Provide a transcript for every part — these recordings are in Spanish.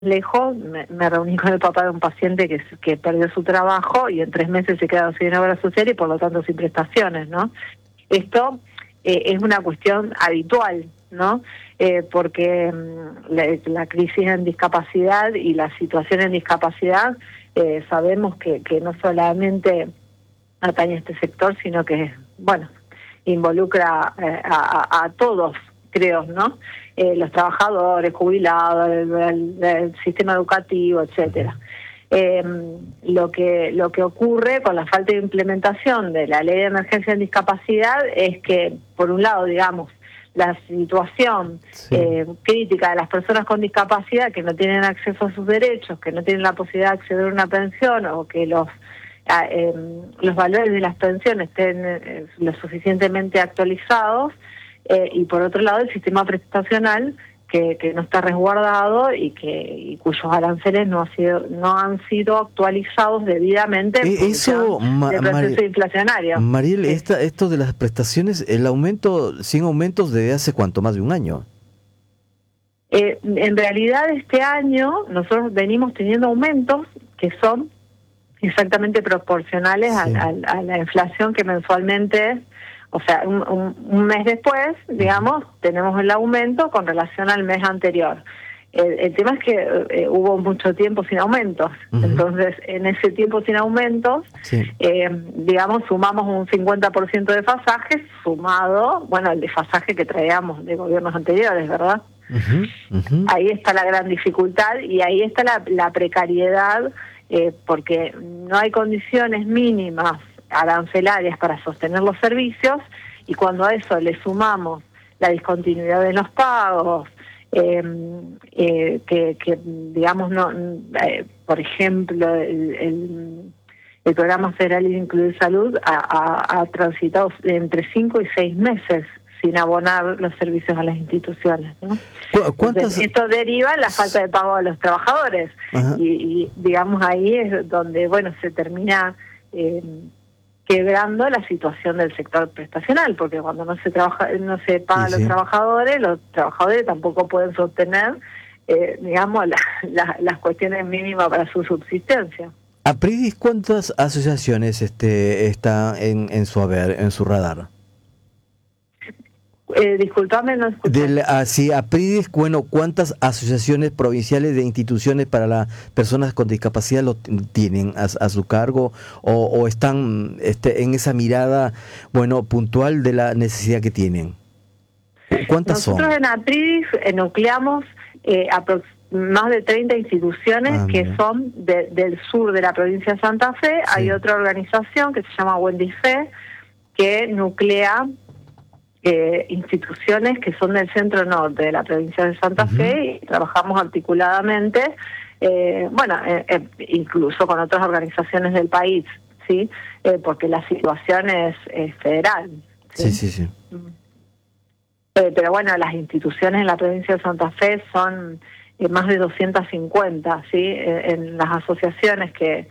lejos, me reuní con el papá de un paciente que perdió su trabajo y en 3 meses se quedó sin obra social y por lo tanto sin prestaciones, ¿no? Esto es una cuestión habitual, ¿no? Porque la crisis en discapacidad y la situación en discapacidad sabemos que no solamente atañe a este sector, sino que, bueno, involucra a todos, creo, ¿no? Los trabajadores, jubilados, el sistema educativo, etcétera. Lo que ocurre con la falta de implementación de la ley de emergencia en discapacidad es que, por un lado, digamos, la situación crítica de las personas con discapacidad que no tienen acceso a sus derechos, que no tienen la posibilidad de acceder a una pensión o que los valores de las pensiones estén lo suficientemente actualizados, y por otro lado el sistema prestacional que no está resguardado y cuyos aranceles no han sido actualizados debidamente eso, del proceso inflacionario. Mariel, esto de las prestaciones, el aumento, sin aumentos desde hace cuánto, más de un año. En realidad este año nosotros venimos teniendo aumentos que son exactamente proporcionales a la inflación que mensualmente, o sea, un mes después, digamos, tenemos el aumento con relación al mes anterior. El tema es que hubo mucho tiempo sin aumentos, entonces en ese tiempo sin aumentos, digamos, sumamos un 50% de desfasaje, sumado, bueno, al desfasaje que traíamos de gobiernos anteriores, ¿verdad? Ahí está la gran dificultad y ahí está la precariedad, porque no hay condiciones mínimas arancelarias para sostener los servicios, y cuando a eso le sumamos la discontinuidad de los pagos, que digamos, no, por ejemplo, el Programa Federal de Incluir Salud ha transitado entre 5 y 6 meses sin abonar los servicios a las instituciones, ¿no? Entonces, esto deriva en la falta de pago a los trabajadores y digamos ahí es donde, bueno, se termina quebrando la situación del sector prestacional, porque cuando no se paga a los trabajadores tampoco pueden sostener, digamos, las cuestiones mínimas para su subsistencia. Apridis, ¿cuántas asociaciones están en su haber, en su radar? Disculpame, no escuché. Sí, Apridis, bueno, ¿cuántas asociaciones provinciales de instituciones para las personas con discapacidad lo tienen a su cargo o están en esa mirada, bueno, puntual de la necesidad que tienen? ¿Cuántas son? Nosotros en Apridis nucleamos más de 30 instituciones que son del sur de la provincia de Santa Fe. Hay otra organización que se llama Wendy Fe, que nuclea instituciones que son del centro norte de la provincia de Santa Fe, y trabajamos articuladamente, incluso con otras organizaciones del país, ¿sí? Porque la situación es federal. Sí. Pero bueno, las instituciones en la provincia de Santa Fe son más de 250, ¿sí? En las asociaciones que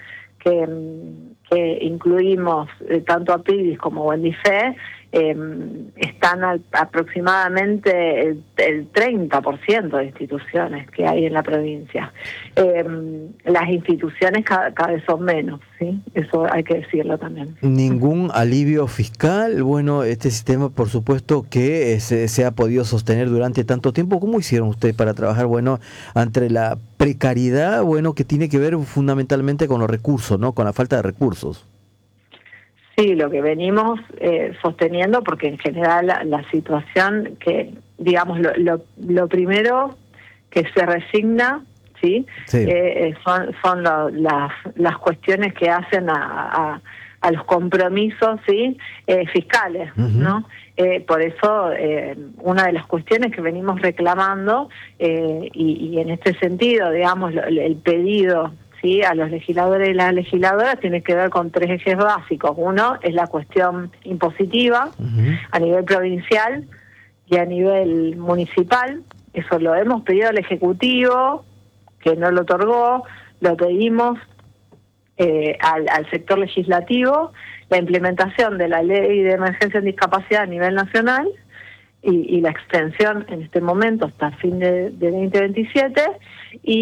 incluimos tanto Apridis como Wendy Fe, están aproximadamente el 30% de instituciones que hay en la provincia. Las instituciones cada vez son menos, ¿sí? Eso hay que decirlo también. ¿Ningún alivio fiscal? Bueno, este sistema, por supuesto, que se ha podido sostener durante tanto tiempo. ¿Cómo hicieron ustedes para trabajar, bueno, ante la precariedad, bueno, que tiene que ver fundamentalmente con los recursos, ¿no? Con la falta de recursos. Sí, lo que venimos sosteniendo, porque en general la situación que, digamos, lo primero que se resigna, ¿sí? Son las cuestiones que hacen a los compromisos, ¿sí? Fiscales, ¿no? Por eso, una de las cuestiones que venimos reclamando, y en este sentido, digamos, el pedido, ¿sí?, a los legisladores y las legisladoras tiene que ver con 3 ejes básicos. Uno es la cuestión impositiva a nivel provincial y a nivel municipal. Eso lo hemos pedido al Ejecutivo, que no lo otorgó. Lo pedimos al sector legislativo, la implementación de la ley de emergencia en discapacidad a nivel nacional y la extensión en este momento hasta fin de 2027, y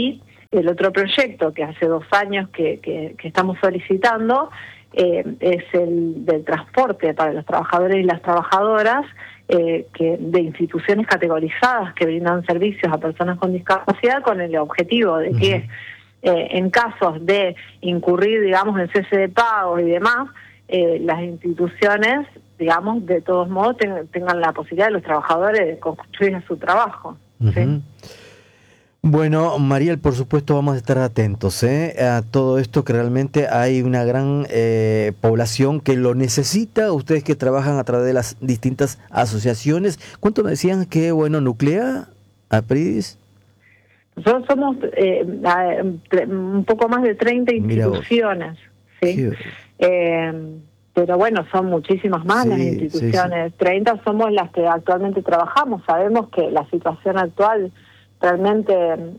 El otro proyecto que hace 2 años que estamos solicitando es el del transporte para los trabajadores y las trabajadoras de instituciones categorizadas que brindan servicios a personas con discapacidad, con el objetivo de que en casos de incurrir, digamos, en cese de pagos y demás, las instituciones, digamos, de todos modos tengan la posibilidad de los trabajadores de construir su trabajo. ¿Sí? Bueno, Mariel, por supuesto vamos a estar atentos a todo esto, que realmente hay una gran población que lo necesita. Ustedes que trabajan a través de las distintas asociaciones, ¿cuánto me decían que, bueno, nuclea Apridis? Nosotros somos un poco más de 30 instituciones, ¿sí? Pero bueno, son muchísimas más las instituciones. 30 somos las que actualmente trabajamos. Sabemos que la situación actual realmente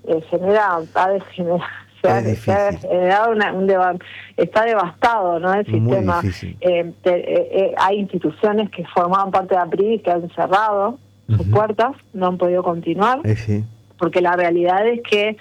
está devastado, ¿no? El sistema. Hay instituciones que formaban parte de Apridis que han cerrado sus puertas, no han podido continuar, porque la realidad es que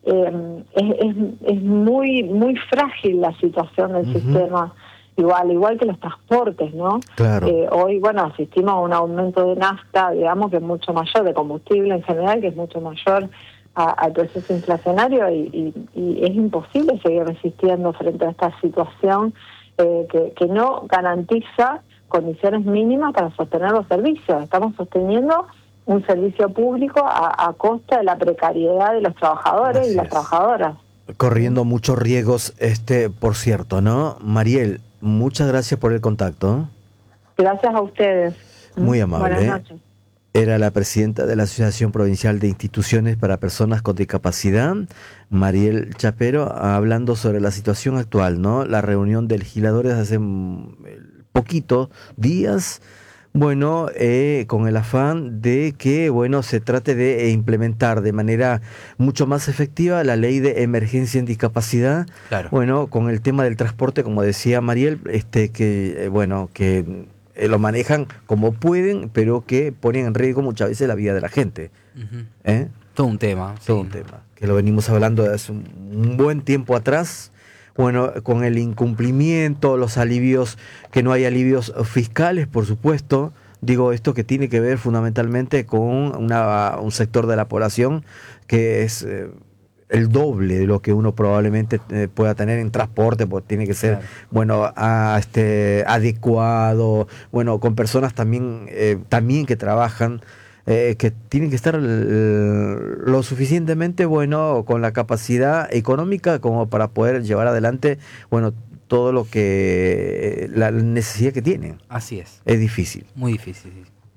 es muy frágil la situación del sistema. Igual que los transportes, ¿no? Claro. Hoy, bueno, asistimos a un aumento de nafta, digamos, que es mucho mayor, de combustible en general, que es mucho mayor al proceso inflacionario, y es imposible seguir resistiendo frente a esta situación que no garantiza condiciones mínimas para sostener los servicios. Estamos sosteniendo un servicio público a costa de la precariedad de los trabajadores y las trabajadoras. Corriendo muchos riesgos, por cierto, ¿no? Mariel, muchas gracias por el contacto. Gracias a ustedes. Muy amable. Buenas noches. Era la presidenta de la Asociación Provincial de Instituciones para Personas con Discapacidad, Mariel Chapero, hablando sobre la situación actual, ¿no? La reunión de legisladores hace poquito días, bueno, con el afán de que, bueno, se trate de implementar de manera mucho más efectiva la ley de emergencia en discapacidad. Claro. Bueno, con el tema del transporte, como decía Mariel, que lo manejan como pueden, pero que ponen en riesgo muchas veces la vida de la gente. Todo un tema. Todo un tema, que lo venimos hablando de hace un buen tiempo atrás. Bueno, con el incumplimiento, los alivios, que no hay alivios fiscales, por supuesto. Digo, esto que tiene que ver fundamentalmente con un sector de la población que es el doble de lo que uno probablemente pueda tener en transporte, pues tiene que ser, bueno, adecuado, bueno, con personas también que trabajan, que tienen que estar lo suficientemente, bueno, con la capacidad económica como para poder llevar adelante, bueno, todo lo que la necesidad que tienen. Así es. Es difícil. Muy difícil.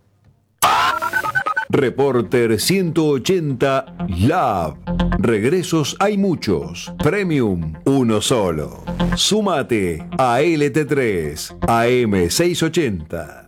Reporter 180 Lab. Regresos hay muchos. Premium, uno solo. Súmate a LT3 AM680.